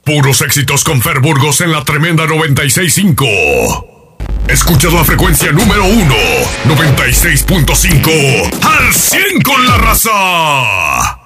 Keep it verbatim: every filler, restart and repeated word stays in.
Puros éxitos con Fer Burgos en la tremenda noventa y seis punto cinco. Escuchas la frecuencia número uno, noventa y seis punto cinco, al cien con la raza.